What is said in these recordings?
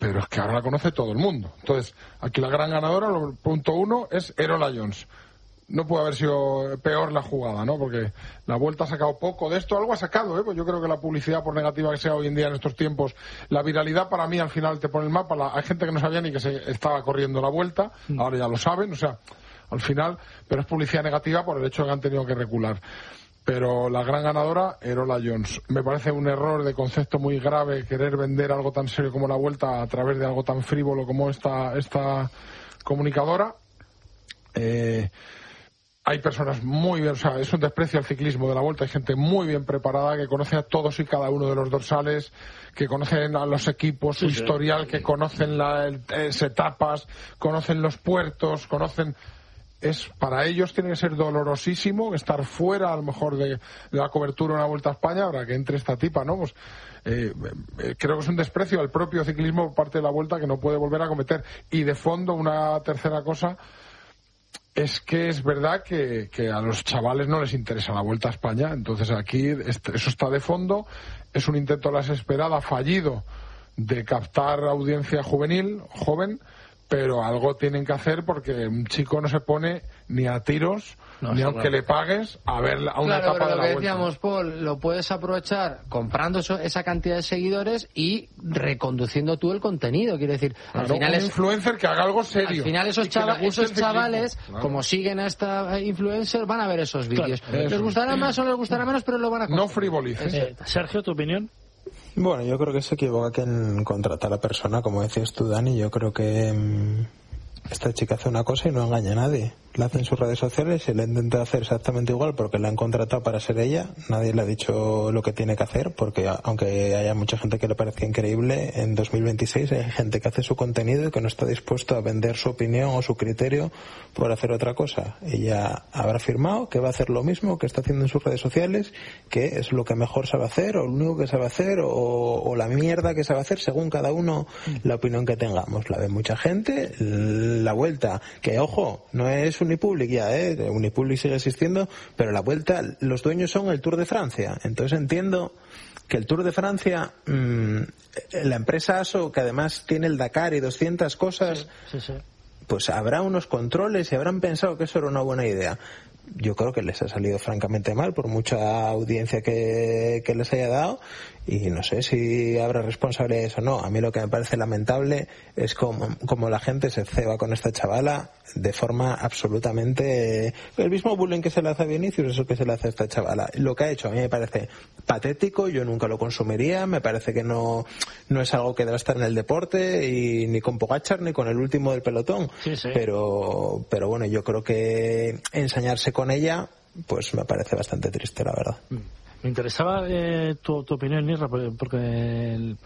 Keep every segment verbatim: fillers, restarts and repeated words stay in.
pero es que ahora la conoce todo el mundo. Entonces, aquí la gran ganadora, punto uno, es Erola Jones. No puede haber sido peor la jugada, ¿no? Porque la Vuelta ha sacado poco de esto, algo ha sacado, ¿eh? Pues yo creo que la publicidad, por negativa que sea hoy en día en estos tiempos, la viralidad para mí al final te pone el mapa. La, hay gente que no sabía ni que se estaba corriendo la Vuelta, mm. ahora ya lo saben, o sea, al final, pero es publicidad negativa por el hecho de que han tenido que recular. Pero la gran ganadora, Erola Jones. Me parece un error de concepto muy grave querer vender algo tan serio como la Vuelta a través de algo tan frívolo como esta, esta comunicadora. Eh... Hay personas muy bien, o sea, es un desprecio al ciclismo de la Vuelta. Hay gente muy bien preparada que conoce a todos y cada uno de los dorsales, que conocen a los equipos, su sí, historial, sí. que conocen las etapas, conocen los puertos, conocen... Es, para ellos tiene que ser dolorosísimo estar fuera, a lo mejor, de, de la cobertura de una Vuelta a España, ahora que entre esta tipa, ¿no? Pues eh, eh, creo que es un desprecio al propio ciclismo por parte de la Vuelta que no puede volver a cometer. Y de fondo, una tercera cosa... Es que es verdad que, que a los chavales no les interesa la Vuelta a España, entonces aquí este, eso está de fondo, es un intento a la desesperada, fallido, de captar audiencia juvenil, joven, pero algo tienen que hacer porque un chico no se pone ni a tiros, no, ni aunque claro. le pagues, a ver a una claro, etapa pero de la lo que Vuelta. Decíamos, Paul, lo puedes aprovechar comprando eso, esa cantidad de seguidores y reconduciendo tú el contenido, quiero decir, claro, al final un es influencer que haga algo serio. Al final esos, chava, esos chavales, claro. como siguen a esta influencer, van a ver esos vídeos. Claro, les gustará más o les gustará menos, pero lo van a consumir. No frivolices. Eh, Sergio, ¿tu opinión? Bueno, yo creo que se equivoca quien contrata a la persona, como decías tú, Dani. Yo creo que mmm, esta chica hace una cosa y no engaña a nadie. La hace en sus redes sociales y la intenta hacer exactamente igual porque la han contratado para ser ella. Nadie le ha dicho lo que tiene que hacer, porque aunque haya mucha gente que le parezca increíble, en dos mil veintiséis hay gente que hace su contenido y que no está dispuesto a vender su opinión o su criterio por hacer otra cosa. Ella habrá afirmado que va a hacer lo mismo que está haciendo en sus redes sociales, que es lo que mejor sabe hacer o lo único que sabe hacer o, o la mierda que sabe hacer, según cada uno la opinión que tengamos. La ve mucha gente. La Vuelta, que ojo, no es Unipublic ya, ¿eh? Unipublic sigue existiendo, pero la Vuelta, los dueños son el Tour de Francia. Entonces entiendo que el Tour de Francia, mmm, la empresa ASO, que además tiene el Dakar y doscientas cosas, sí, sí, sí. pues habrá unos controles y habrán pensado que eso era una buena idea. Yo creo que les ha salido francamente mal por mucha audiencia que, que les haya dado, y no sé si habrá responsabilidades o no. A mí lo que me parece lamentable es como, como la gente se ceba con esta chavala de forma absolutamente... El mismo bullying que se le hace a Vinicius es lo que se le hace a esta chavala. Lo que ha hecho a mí me parece patético, yo nunca lo consumiría, me parece que no, no es algo que deba estar en el deporte, y ni con Pogačar ni con el último del pelotón. Sí, sí. Pero, pero bueno, yo creo que ensañarse con ella, pues me parece bastante triste, la verdad. Me interesaba eh, tu, tu opinión, Nirra, porque el,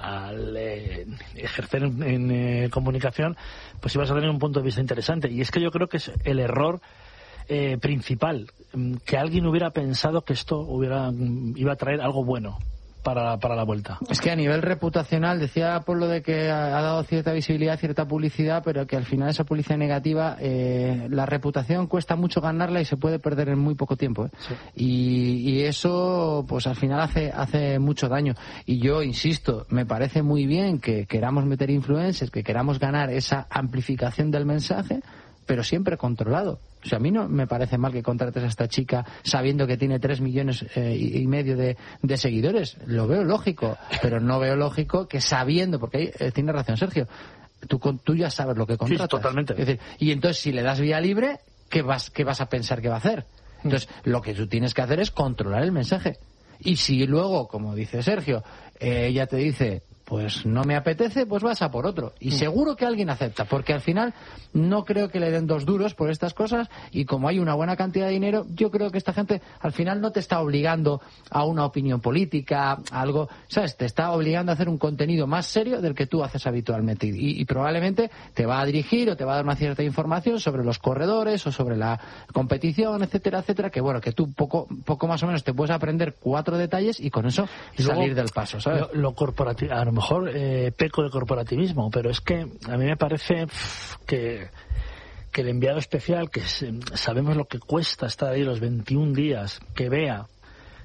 al eh, ejercer en, en eh, comunicación, pues ibas a tener un punto de vista interesante. Y es que yo creo que es el error eh, principal, que alguien hubiera pensado que esto hubiera iba a traer algo bueno para, para la Vuelta. Es que a nivel reputacional, decía por lo de que ha, ha dado cierta visibilidad, cierta publicidad, pero que al final esa publicidad negativa, eh, la reputación cuesta mucho ganarla y se puede perder en muy poco tiempo, ¿eh? Sí. y, y eso pues al final hace, hace mucho daño. Y yo insisto, me parece muy bien que queramos meter influencers, que queramos ganar esa amplificación del mensaje, pero siempre controlado. O sea, a mí no me parece mal que contrates a esta chica sabiendo que tiene tres millones eh, y medio de, de seguidores. Lo veo lógico, pero no veo lógico que sabiendo, porque ahí, eh, tiene razón Sergio, tú, tú ya sabes lo que contratas. Sí, totalmente. Es decir, y entonces si le das vía libre, ¿qué vas, qué vas a pensar que va a hacer? Entonces, lo que tú tienes que hacer es controlar el mensaje. Y si luego, como dice Sergio, eh, ella te dice... pues no me apetece, pues vas a por otro. Y seguro que alguien acepta, porque al final no creo que le den dos duros por estas cosas, y como hay una buena cantidad de dinero, yo creo que esta gente al final no te está obligando a una opinión política, a algo, ¿sabes? Te está obligando a hacer un contenido más serio del que tú haces habitualmente, y, y probablemente te va a dirigir o te va a dar una cierta información sobre los corredores o sobre la competición, etcétera, etcétera, que bueno, que tú poco, poco más o menos te puedes aprender cuatro detalles y con eso y salir luego, del paso, ¿sabes? Lo, lo corporativo, a lo mejor eh, peco de corporativismo, pero es que a mí me parece pff, que que el enviado especial, que es, sabemos lo que cuesta estar ahí los veintiún días, que vea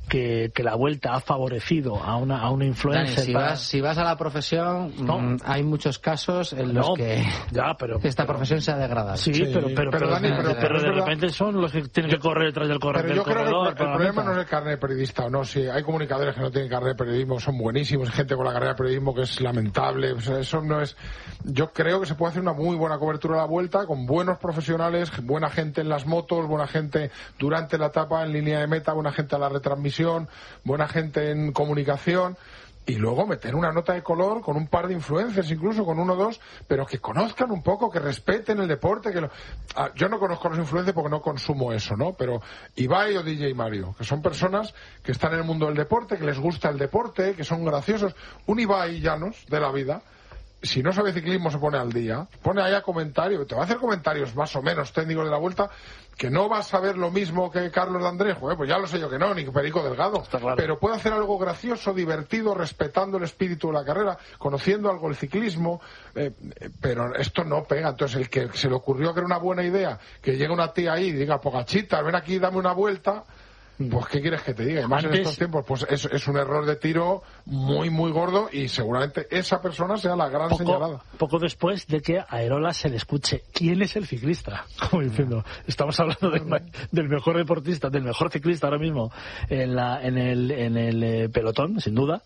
que, que la Vuelta ha favorecido a una, a una influencer. Dani, si, para... vas, si vas a la profesión, no. mmm, hay muchos casos en los no, que ya, pero, esta pero, profesión se ha degradado. Sí, sí pero, pero, pero, pero, Dani, pero, pero, pero de pero repente son los que tienen que correr detrás del, corre, pero del yo creo corredor. Que el, el problema no es el carnet de periodista o no. Si hay comunicadores que no tienen carnet de periodismo, son buenísimos, gente con la carrera de periodismo que es lamentable. O sea, eso no es. Yo creo que se puede hacer una muy buena cobertura de la Vuelta con buenos profesionales, buena gente en las motos, buena gente durante la etapa en línea de meta, buena gente a la retransmisión, buena gente en comunicación, y luego meter una nota de color con un par de influencers, incluso con uno o dos, pero que conozcan un poco, que respeten el deporte. Que lo... ah, yo no conozco a los influencers porque no consumo eso, ¿no? Pero Ibai o D J Mario, que son personas que están en el mundo del deporte, que les gusta el deporte, que son graciosos. Un Ibai Llanos de la vida, si no sabe ciclismo, se pone al día, pone ahí a comentario, te va a hacer comentarios más o menos técnicos de la Vuelta, que no vas a ver lo mismo que Carlos de Andrejo, ¿eh? Pues ya lo sé yo que no, ni que Perico Delgado, claro. Pero puede hacer algo gracioso, divertido, respetando el espíritu de la carrera, conociendo algo el ciclismo, eh, pero esto no pega. Entonces el que se le ocurrió que era una buena idea, que llegue una tía ahí y diga, Pogachita, ven aquí, dame una vuelta, pues ¿qué quieres que te diga? Y más Antes... en estos tiempos, pues es, es un error de tiro muy, muy gordo, y seguramente esa persona sea la gran poco, señalada. Poco después de que a Aerola se le escuche ¿quién es el ciclista? Como diciendo, estamos hablando del, del mejor deportista, del mejor ciclista ahora mismo en, la, en el, en el eh, pelotón, sin duda,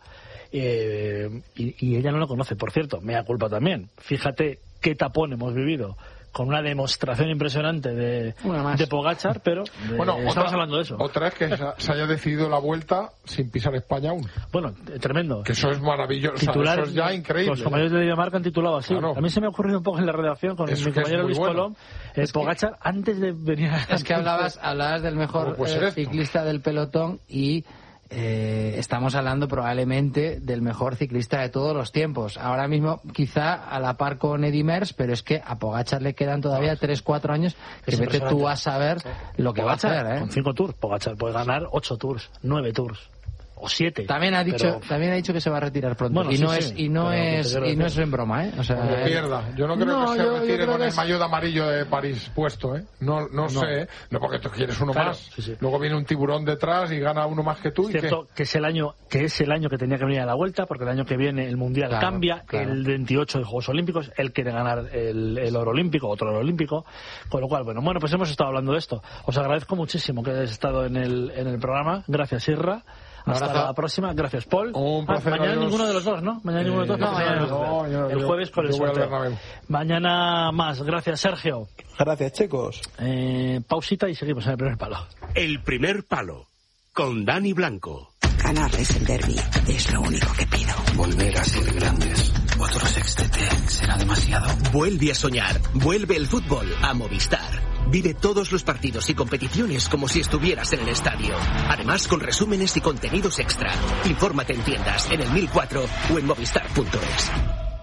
eh, y, y ella no lo conoce. Por cierto, me da culpa también. Fíjate qué tapón hemos vivido, con una demostración impresionante de, de Pogačar, pero de, bueno, estamos otra, hablando de eso. Otra es que se haya decidido la Vuelta sin pisar España aún. Bueno, tremendo. Que eso es maravilloso. Titular, o sea, eso es ya increíble. Los compañeros de Dinamarca han titulado así. Claro. A mí se me ha ocurrido un poco en la redacción con es mi compañero Luis bueno. Colón. Eh, Pogačar, antes de venir a... Es que hablabas, hablabas del mejor eh, ciclista del pelotón y... Eh, estamos hablando probablemente del mejor ciclista de todos los tiempos. Ahora mismo quizá a la par con Eddy Merckx, pero es que a Pogačar le quedan todavía tres cuatro años que vete tú a saber lo que Pogačar, va a hacer, ¿eh? Con cinco tours, Pogačar puede ganar ocho tours, nueve tours o siete. También ha dicho, pero... también ha dicho que se va a retirar pronto. Bueno, y sí, no sí, es y no es y no es en broma, ¿eh? O sea, que pierda. Yo no creo no, que se yo, retire yo con el es... maillot amarillo de París puesto, ¿eh? No, no, no. sé, ¿eh? No, porque tú quieres uno claro, más. Sí, sí. Luego viene un tiburón detrás y gana uno más que tú. Es cierto que... que es el año que es el año que tenía que venir a la Vuelta, porque el año que viene el mundial claro, cambia, claro. el veintiocho de Juegos Olímpicos, él quiere ganar el, el oro olímpico, otro oro olímpico, con lo cual, bueno, bueno, pues hemos estado hablando de esto. Os agradezco muchísimo que hayáis estado en el en el programa. Gracias, Irra. Hasta la próxima. Gracias, Paul. Un placer, ah, mañana adiós. ninguno de los dos, ¿no? Mañana eh, ninguno de los dos. No, mañana, no, yo, el yo, jueves con el sorteo. Mañana más. Gracias, Sergio. Gracias, chicos. Eh, pausita y seguimos en el primer palo. El primer palo. Con Dani Blanco. Ganarles el derbi es lo único que pido. Volver a ser grandes. Otro sextete será demasiado. Vuelve a soñar. Vuelve el fútbol a Movistar. Vive todos los partidos y competiciones como si estuvieras en el estadio. Además, con resúmenes y contenidos extra. Infórmate en tiendas, en el mil cuatro o en movistar punto es.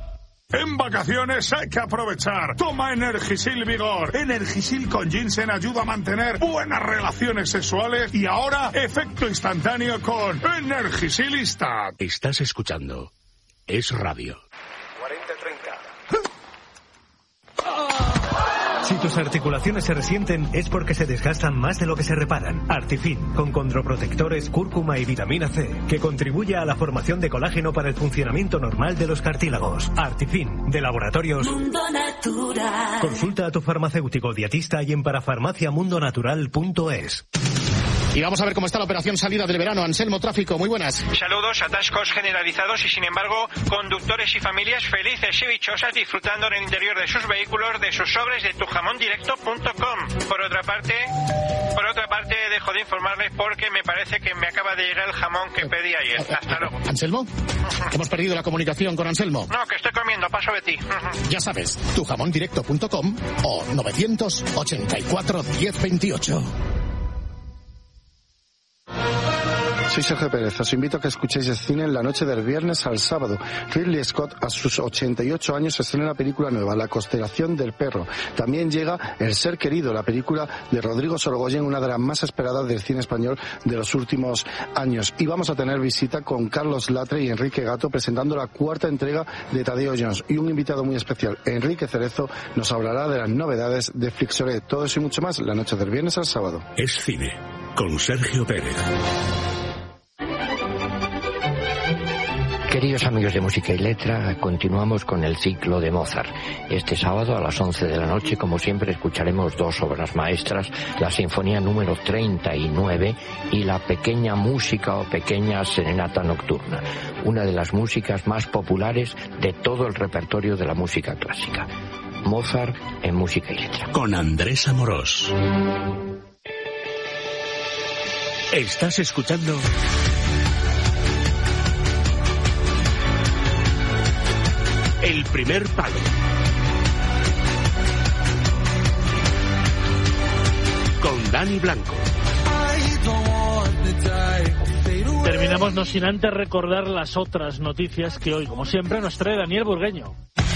En vacaciones hay que aprovechar. Toma Energisil Vigor. Energisil con ginseng ayuda a mantener buenas relaciones sexuales y ahora efecto instantáneo con Energisilista. Estás escuchando Es Radio. cuarenta treinta. Si tus articulaciones se resienten es porque se desgastan más de lo que se reparan. Artifin, con condroprotectores, cúrcuma y vitamina C, que contribuye a la formación de colágeno para el funcionamiento normal de los cartílagos. Artifin, de Laboratorios Mundo Natural. Consulta a tu farmacéutico dietista y en parafarmacia mundo natural punto es. Y vamos a ver cómo está la operación salida del verano. Anselmo Tráfico, muy buenas. Saludos, atascos generalizados y sin embargo conductores y familias felices y dichosas disfrutando en el interior de sus vehículos de sus sobres de tu jamón directo punto com. Por otra parte, por otra parte dejo de informarles porque me parece que me acaba de llegar el jamón que pedí ayer. Hasta luego. ¿Anselmo? Hemos perdido la comunicación con Anselmo. No, que estoy comiendo, paso de ti. Ya sabes, tu jamón directo punto com o novecientos ochenta y cuatro diez veintiocho. Soy Sergio Pérez, os invito a que escuchéis el cine en la noche del viernes al sábado. Ridley Scott, a sus ochenta y ocho años, estrena la película nueva, La constelación del perro. También llega El ser querido, la película de Rodrigo Sorogoyen, una de las más esperadas del cine español de los últimos años. Y vamos a tener visita con Carlos Latre y Enrique Gato presentando la cuarta entrega de Tadeo Jones. Y un invitado muy especial, Enrique Cerezo, nos hablará de las novedades de Flixoret. Todo eso y mucho más la noche del viernes al sábado. Es cine, con Sergio Pérez. Queridos amigos de Música y Letra, continuamos con el ciclo de Mozart. Este sábado a las once de la noche, como siempre, escucharemos dos obras maestras, la Sinfonía número treinta y nueve y la Pequeña Música o Pequeña Serenata Nocturna, una de las músicas más populares de todo el repertorio de la música clásica. Mozart en Música y Letra. Con Andrés Amorós. Estás escuchando El Primer Palo. Con Dani Blanco. Terminamos no sin antes recordar las otras noticias que hoy, como siempre, nos trae Daniel Burgueño.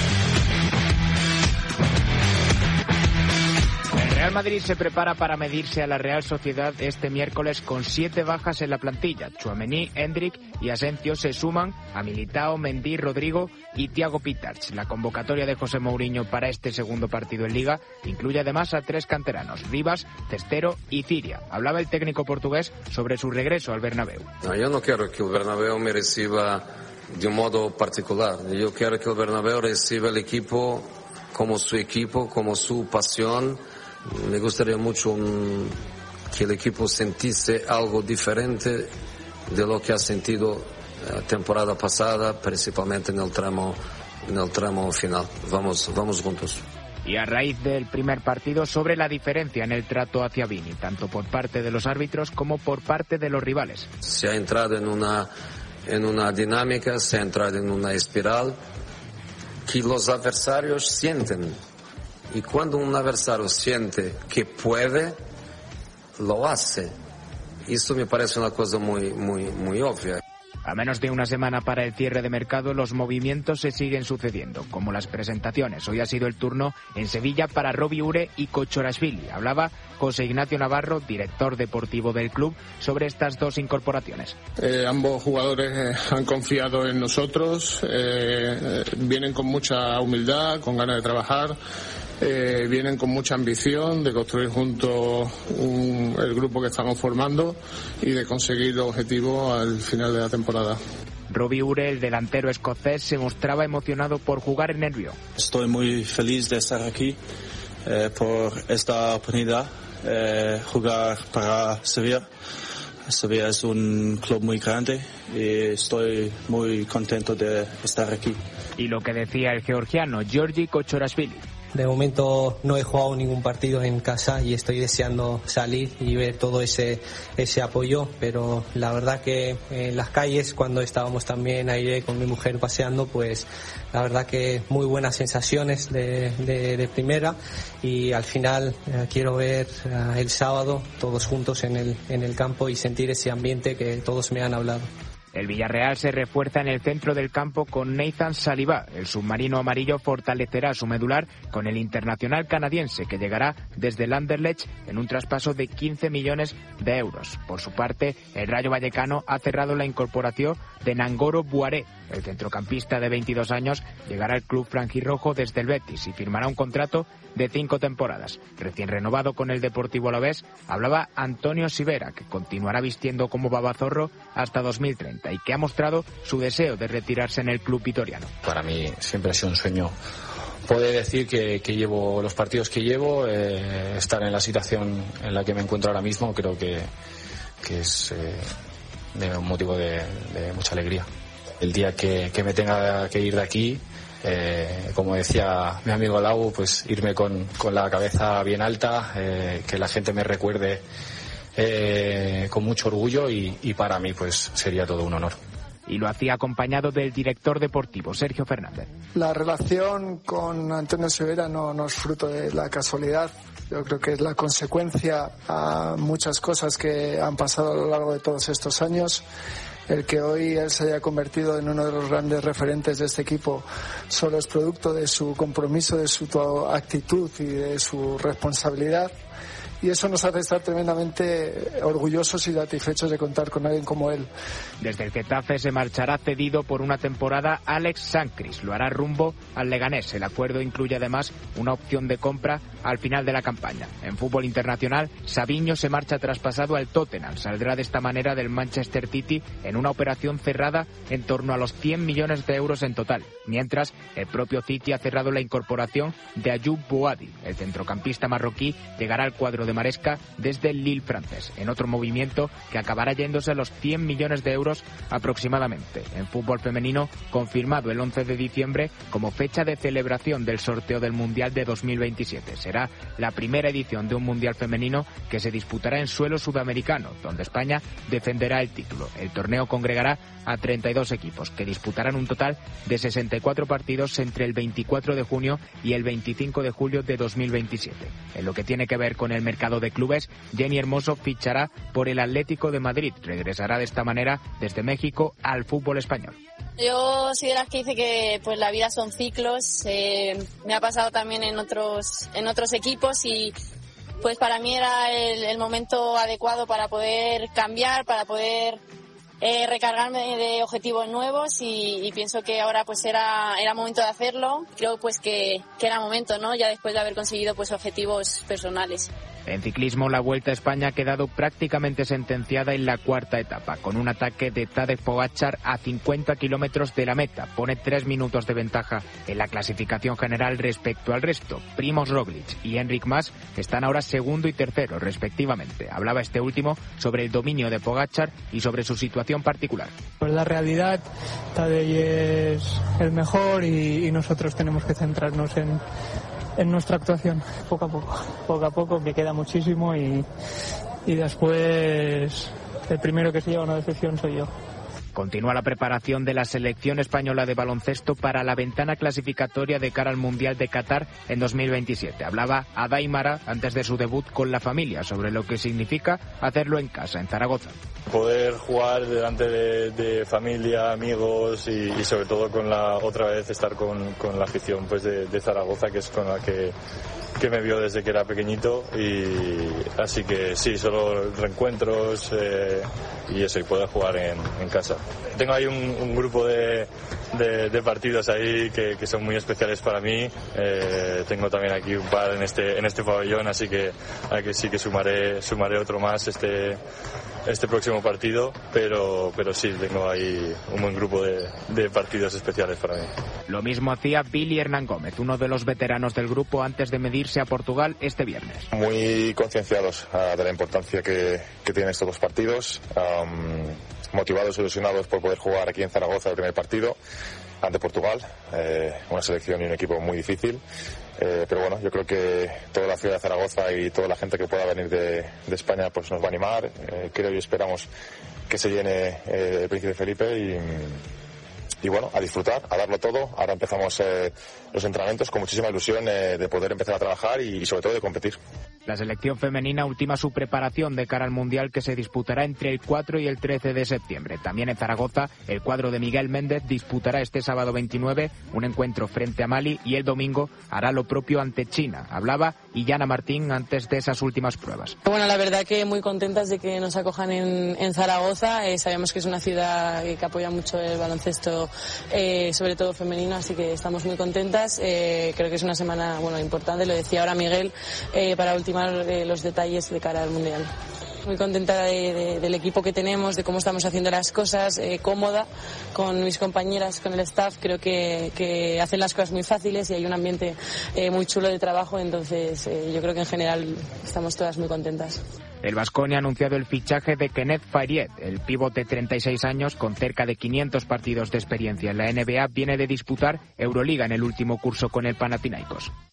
El Real Madrid se prepara para medirse a la Real Sociedad este miércoles con siete bajas en la plantilla. Tchouaméni, Endrick y Asensio se suman a Militao, Mendy, Rodrigo y Thiago Pitach. La convocatoria de José Mourinho para este segundo partido en Liga incluye además a tres canteranos, Rivas, Cestero y Ciria. Hablaba el técnico portugués sobre su regreso al Bernabéu. No, yo no quiero que el Bernabéu me reciba de un modo particular. Yo quiero que el Bernabéu reciba el equipo como su equipo, como su pasión. Me gustaría mucho um, que el equipo sintiese algo diferente de lo que ha sentido la temporada pasada, principalmente en el tramo, en el tramo final. Vamos, vamos juntos. Y a raíz del primer partido, sobre la diferencia en el trato hacia Vini, tanto por parte de los árbitros como por parte de los rivales. Se ha entrado en una, en una dinámica, se ha entrado en una espiral que los adversarios sienten. Y cuando un adversario siente que puede, lo hace. Esto me parece una cosa muy, muy, muy obvia. A menos de una semana para el cierre de mercado, los movimientos se siguen sucediendo, como las presentaciones. Hoy ha sido el turno en Sevilla para Robbie Ure y Kochorashvili. Hablaba José Ignacio Navarro, director deportivo del club, sobre estas dos incorporaciones. Eh, ambos jugadores eh, han confiado en nosotros, eh, vienen con mucha humildad, con ganas de trabajar. Eh, vienen con mucha ambición de construir juntos un, el grupo que estamos formando y de conseguir los objetivos al final de la temporada. Robbie Ure, el delantero escocés, se mostraba emocionado por jugar en el Río. Estoy muy feliz de estar aquí eh, por esta oportunidad, eh, jugar para Sevilla. Sevilla es un club muy grande y estoy muy contento de estar aquí. Y lo que decía el georgiano Georgi Kochorashvili. De momento no he jugado ningún partido en casa y estoy deseando salir y ver todo ese ese apoyo, pero la verdad que en las calles, cuando estábamos también ahí con mi mujer paseando, pues la verdad que muy buenas sensaciones de, de, de primera, y al final eh, quiero ver eh, el sábado todos juntos en el, en el campo y sentir ese ambiente que todos me han hablado. El Villarreal se refuerza en el centro del campo con Nathan Saliba. El submarino amarillo fortalecerá su medular con el internacional canadiense, que llegará desde el Anderlecht en un traspaso de quince millones de euros. Por su parte, el Rayo Vallecano ha cerrado la incorporación de Nangolo Buaré. El centrocampista de veintidós años llegará al club franjirrojo desde el Betis y firmará un contrato de cinco temporadas. Recién renovado con el Deportivo Alavés, hablaba Antonio Sivera, que continuará vistiendo como babazorro hasta dos mil treinta y que ha mostrado su deseo de retirarse en el club vitoriano. Para mí siempre ha sido un sueño poder decir que, que llevo los partidos que llevo, eh, estar en la situación en la que me encuentro ahora mismo, creo que, que es eh, de un motivo de, de mucha alegría. El día que, que me tenga que ir de aquí, Eh, como decía mi amigo Lau, pues irme con, con la cabeza bien alta, eh, que la gente me recuerde eh, con mucho orgullo y, y para mí pues sería todo un honor. Y lo hacía acompañado del director deportivo, Sergio Fernández. La relación con Antonio Sivera no, no es fruto de la casualidad. Yo creo que es la consecuencia a muchas cosas que han pasado a lo largo de todos estos años. El que hoy él se haya convertido en uno de los grandes referentes de este equipo solo es producto de su compromiso, de su actitud y de su responsabilidad. y eso nos hace estar tremendamente orgullosos y satisfechos de contar con alguien como él. Desde el Getafe se marchará cedido por una temporada Alex Sancris. Lo hará rumbo al Leganés. El acuerdo incluye además una opción de compra al final de la campaña. En fútbol internacional, Savinho se marcha traspasado al Tottenham. Saldrá de esta manera del Manchester City en una operación cerrada en torno a los cien millones de euros en total. Mientras, el propio City ha cerrado la incorporación de Ayoub Bouadi. El centrocampista marroquí llegará al cuadro de Maresca desde el Lille francés, en otro movimiento que acabará yéndose a los cien millones de euros aproximadamente. En fútbol femenino, confirmado el once de diciembre como fecha de celebración del sorteo del Mundial de dos mil veintisiete. Será la primera edición de un Mundial femenino que se disputará en suelo sudamericano, donde España defenderá el título. El torneo congregará a treinta y dos equipos, que disputarán un total de sesenta y cuatro partidos entre el veinticuatro de junio y el veinticinco de julio de dos mil veintisiete. En lo que tiene que ver con el mercado de clubes, Jenny Hermoso fichará por el Atlético de Madrid. Regresará de esta manera desde México al fútbol español. Yo soy de las que dice que pues la vida son ciclos. Eh, me ha pasado también en otros en otros equipos y pues para mí era el, el momento adecuado para poder cambiar, para poder eh, recargarme de objetivos nuevos y, y pienso que ahora pues era era momento de hacerlo. Creo pues que, que era momento, ¿no? Ya después de haber conseguido pues objetivos personales. En ciclismo, la Vuelta a España ha quedado prácticamente sentenciada en la cuarta etapa, con un ataque de Tadej Pogačar a cincuenta kilómetros de la meta. Pone tres minutos de ventaja en la clasificación general respecto al resto. Primož Roglič y Enric Mas están ahora segundo y tercero, respectivamente. Hablaba este último sobre el dominio de Pogačar y sobre su situación particular. Pues la realidad, Tadej es el mejor y, y nosotros tenemos que centrarnos en... en nuestra actuación, poco a poco, poco a poco, que queda muchísimo y, y después el primero que se lleva una decepción soy yo. Continúa la preparación de la selección española de baloncesto para la ventana clasificatoria de cara al Mundial de Qatar en dos mil veintisiete. Hablaba Adai Mara antes de su debut con la familia sobre lo que significa hacerlo en casa, en Zaragoza. Poder jugar delante de, de familia, amigos y, y sobre todo con la otra vez estar con, con la afición pues de, de Zaragoza, que es con la que, que me vio desde que era pequeñito, y así que sí, solo reencuentros eh, y eso, y poder jugar en, en casa. Tengo ahí un, un grupo de, de, de partidos ahí que, que son muy especiales para mí. Eh, tengo también aquí un par en este en este pabellón, así que, a que sí que sumaré sumaré otro más este este próximo partido, pero pero sí, tengo ahí un buen grupo de, de partidos especiales para mí. Lo mismo hacía Billy Hernán Gómez, uno de los veteranos del grupo, antes de medirse a Portugal este viernes. Muy concienciados uh, de la importancia que, que tienen estos dos partidos, um, motivados, ilusionados por poder jugar aquí en Zaragoza el primer partido ante Portugal, eh, una selección y un equipo muy difícil. Eh, pero bueno, yo creo que toda la ciudad de Zaragoza y toda la gente que pueda venir de, de España pues nos va a animar. Eh, creo y esperamos que se llene eh, el Príncipe Felipe y, y bueno, a disfrutar, a darlo todo. Ahora empezamos eh, los entrenamientos con muchísima ilusión eh, de poder empezar a trabajar y, y sobre todo de competir. La selección femenina ultima su preparación de cara al Mundial, que se disputará entre el cuatro y el trece de septiembre. También en Zaragoza, el cuadro de Miguel Méndez disputará este sábado veintinueve un encuentro frente a Mali y el domingo hará lo propio ante China. Hablaba Illana Martín antes de esas últimas pruebas. Bueno, la verdad que muy contentas de que nos acojan en, en Zaragoza. Eh, sabemos que es una ciudad que apoya mucho el baloncesto, eh, sobre todo femenino, así que estamos muy contentas. Eh, creo que es una semana bueno importante, lo decía ahora Miguel, eh, para ultimar eh, los detalles de cara al Mundial. Muy contenta de, de, del equipo que tenemos, de cómo estamos haciendo las cosas, eh, cómoda con mis compañeras, con el staff. Creo que, que hacen las cosas muy fáciles y hay un ambiente eh, muy chulo de trabajo, entonces eh, yo creo que en general estamos todas muy contentas. El Baskonia ha anunciado el fichaje de Kenneth Faried. El pívot de treinta y seis años, con cerca de quinientos partidos de experiencia en la N B A, viene de disputar Euroliga en el último curso con el Panathinaikos.